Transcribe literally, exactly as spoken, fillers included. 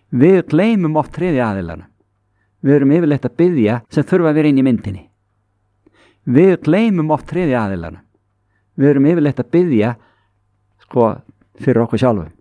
Við gleymum oft þriðja aðilana. Við erum yfirleitt að biðja sem þurfa að vera inn í myndinni. Við gleymum oft þriðja aðilana. Við erum yfirleitt að biðja sko fyrir okkur sjálfum.